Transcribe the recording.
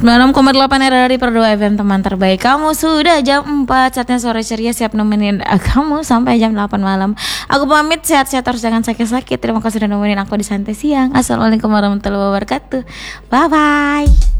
96,8 RRI Per 2 FM, teman terbaik kamu. Sudah jam 4, saatnya sore ceria, siap nemenin kamu sampai jam 8 malam. Aku pamit, sehat-sehat terus, jangan sakit-sakit. Terima kasih sudah nemenin aku di Santai Siang. Assalamualaikum warahmatullahi wabarakatuh. Bye-bye.